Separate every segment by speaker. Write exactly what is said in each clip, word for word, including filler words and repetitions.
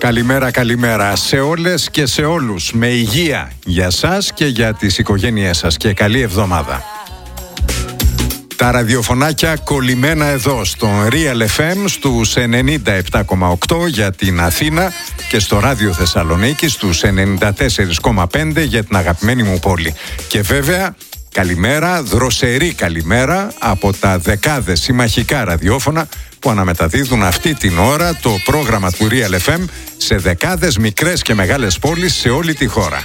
Speaker 1: Καλημέρα, καλημέρα σε όλες και σε όλους. Με υγεία για σας και για τις οικογένειές σας και καλή εβδομάδα. Τα ραδιοφωνάκια κολλημένα εδώ στο Real εφ εμ στους ενενήντα επτά κόμμα οκτώ για την Αθήνα και στο Ράδιο Θεσσαλονίκη στους ενενήντα τέσσερα κόμμα πέντε για την αγαπημένη μου πόλη. Και βέβαια καλημέρα, δροσερή καλημέρα από τα δεκάδες συμμαχικά ραδιόφωνα που αναμεταδίδουν αυτή την ώρα το πρόγραμμα του Real εφ εμ σε δεκάδες μικρές και μεγάλες πόλεις σε όλη τη χώρα.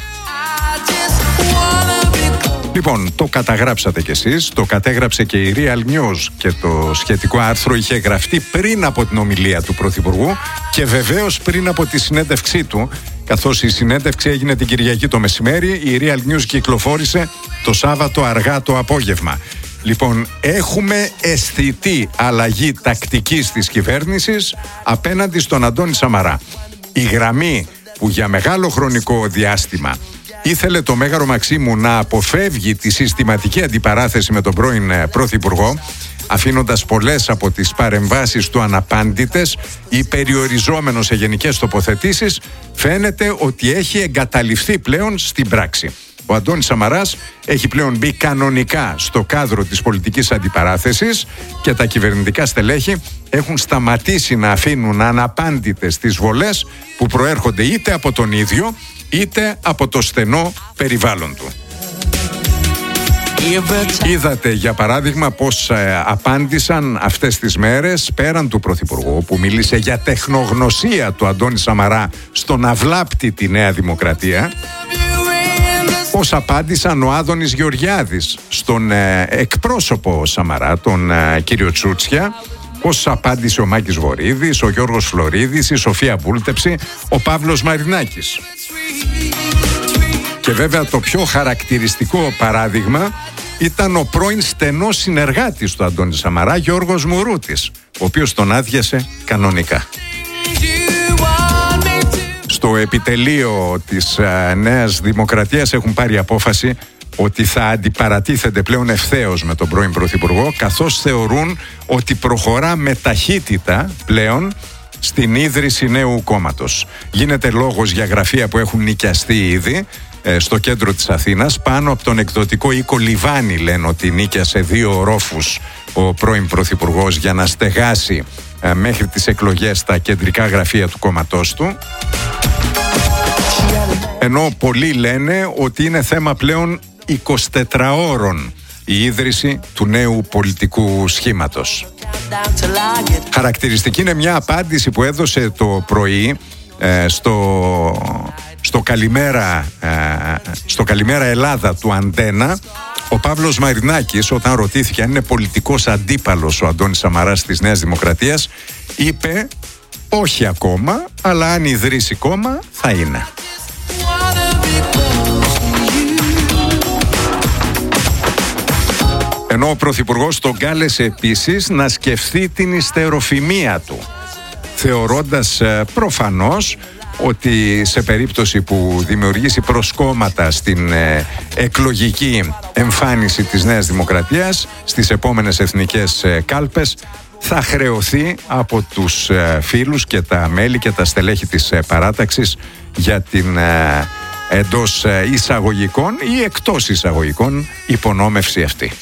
Speaker 1: Λοιπόν, το καταγράψατε κι εσείς, το κατέγραψε και η Real News και το σχετικό άρθρο είχε γραφτεί πριν από την ομιλία του Πρωθυπουργού και βεβαίως πριν από τη συνέντευξή του, καθώς η συνέντευξη έγινε την Κυριακή το μεσημέρι, η Real News κυκλοφόρησε το Σάββατο αργά το απόγευμα. Λοιπόν, έχουμε αισθητή αλλαγή τακτικής της κυβέρνησης απέναντι στον Αντώνη Σαμαρά. Η γραμμή που για μεγάλο χρονικό διάστημα ήθελε το Μέγαρο Μαξίμου να αποφεύγει τη συστηματική αντιπαράθεση με τον πρώην Πρωθυπουργό, αφήνοντας πολλές από τις παρεμβάσεις του αναπάντητες ή περιοριζόμενο σε γενικές τοποθετήσεις, φαίνεται ότι έχει εγκαταλειφθεί πλέον στην πράξη. Ο Αντώνης Σαμαράς έχει πλέον μπει κανονικά στο κάδρο της πολιτικής αντιπαράθεσης και τα κυβερνητικά στελέχη έχουν σταματήσει να αφήνουν αναπάντητες τις βολές που προέρχονται είτε από τον ίδιο είτε από το στενό περιβάλλον του. Είδατε για παράδειγμα πως ε, απάντησαν αυτές τις μέρες πέραν του Πρωθυπουργού που μίλησε για τεχνογνωσία του Αντώνη Σαμαρά στο να βλάπτει τη Νέα Δημοκρατία, πως απάντησαν ο Άδωνης Γεωργιάδης στον ε, εκπρόσωπο Σαμαρά, τον ε, κύριο Τσούτσια, πως απάντησε ο Μάκης Βορίδης, ο Γιώργος Φλωρίδης, η Σοφία Βούλτεψη, ο Παύλος Μαρινάκης. Και βέβαια το πιο χαρακτηριστικό παράδειγμα ήταν ο πρώην στενός συνεργάτης του Αντώνη Σαμαρά, Γιώργος Μουρούτης, ο οποίος τον άδειασε κανονικά. Στο επιτελείο της uh, Νέας Δημοκρατίας έχουν πάρει απόφαση ότι θα αντιπαρατίθενται πλέον ευθέως με τον πρώην Πρωθυπουργό, καθώς θεωρούν ότι προχωρά με ταχύτητα πλέον στην ίδρυση νέου κόμματος. Γίνεται λόγος για γραφεία που έχουν νοικιαστεί ήδη ε, στο κέντρο της Αθήνας. Πάνω από τον εκδοτικό οίκο Λιβάνι λένε ότι νίκιασε δύο ορόφους ο πρώην Πρωθυπουργός για να στεγάσει ε, μέχρι τις εκλογές τα κεντρικά γραφεία του κόμματός του. Ενώ πολλοί λένε ότι είναι θέμα πλέον εικοσιτετράωρων η ίδρυση του νέου πολιτικού σχήματος. Χαρακτηριστική είναι μια απάντηση που έδωσε το πρωί ε, στο, στο, καλημέρα, ε, στο Καλημέρα Ελλάδα του Αντένα ο Παύλος Μαρινάκης, όταν ρωτήθηκε αν είναι πολιτικός αντίπαλος ο Αντώνης Σαμαράς της Νέας Δημοκρατίας, είπε όχι ακόμα, αλλά αν ιδρύσει κόμμα θα είναι. Ενώ ο Πρωθυπουργός τον κάλεσε επίσης να σκεφτεί την ιστεροφημία του, θεωρώντας ε, προφανώς ότι σε περίπτωση που δημιουργήσει προσκόμματα στην ε, εκλογική εμφάνιση της Νέας Δημοκρατίας στις επόμενες εθνικές ε, κάλπες, θα χρεωθεί από τους ε, φίλους και τα μέλη και τα στελέχη της ε, παράταξης για την ε, εντός ε, εισαγωγικών ή εκτός εισαγωγικών υπονόμευση αυτή.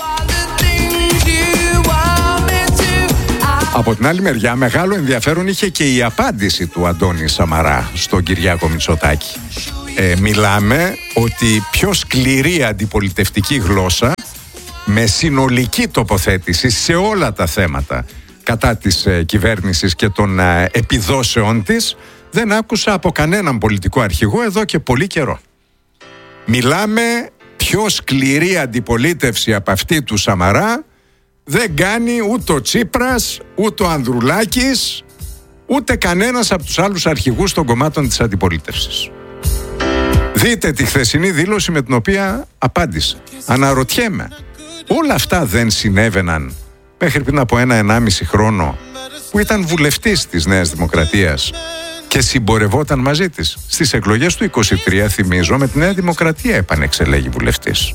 Speaker 1: Από την άλλη μεριά, μεγάλο ενδιαφέρον είχε και η απάντηση του Αντώνη Σαμαρά στον Κυριάκο Μητσοτάκη. Ε, μιλάμε ότι πιο σκληρή αντιπολιτευτική γλώσσα με συνολική τοποθέτηση σε όλα τα θέματα κατά της ε, κυβέρνησης και των ε, επιδόσεών της δεν άκουσα από κανέναν πολιτικό αρχηγό εδώ και πολύ καιρό. Μιλάμε πιο σκληρή αντιπολίτευση από αυτή του Σαμαρά δεν κάνει ούτε ο Τσίπρας, ούτε ο Ανδρουλάκης, ούτε κανένας από τους άλλους αρχηγούς των κομμάτων της αντιπολίτευσης. Δείτε τη χθεσινή δήλωση με την οποία απάντησε. Αναρωτιέμαι, όλα αυτά δεν συνέβαιναν μέχρι πριν από ένα ενάμιση χρόνο που ήταν βουλευτής της Νέας Δημοκρατίας και συμπορευόταν μαζί της? Στις εκλογές του είκοσι τρία, θυμίζω, με τη Νέα Δημοκρατία επανεξελέγει βουλευτής.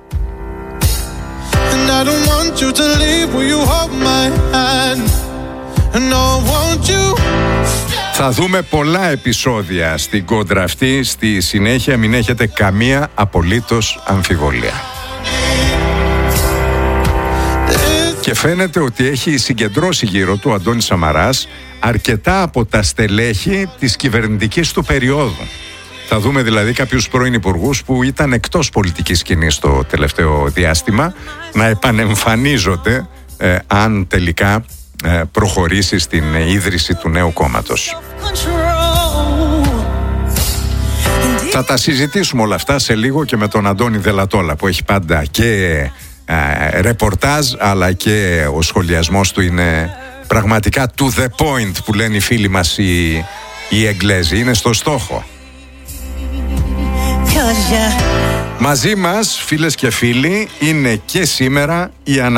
Speaker 1: I don't want you to leave, will you hold my hand? No, won't you? Θα δούμε πολλά επεισόδια στην κόντρα αυτή στη συνέχεια, μην έχετε καμία απολύτως αμφιβολία. Και φαίνεται ότι έχει συγκεντρώσει γύρω του ο Αντώνης Σαμαράς αρκετά από τα στελέχη της κυβερνητικής του περίοδου. Θα δούμε δηλαδή κάποιους πρώην υπουργούς που ήταν εκτός πολιτικής σκηνής το τελευταίο διάστημα να επανεμφανίζονται ε, αν τελικά ε, προχωρήσει στην ίδρυση του νέου κόμματος. Θα τα συζητήσουμε όλα αυτά σε λίγο και με τον Αντώνη Δελατόλα που έχει πάντα και ε, ρεπορτάζ αλλά και ο σχολιασμός του είναι πραγματικά to the point που λένε οι φίλοι μας οι, οι Εγγλέζοι, είναι στο στόχο. Μαζί μας, φίλες και φίλοι, είναι και σήμερα η Ανά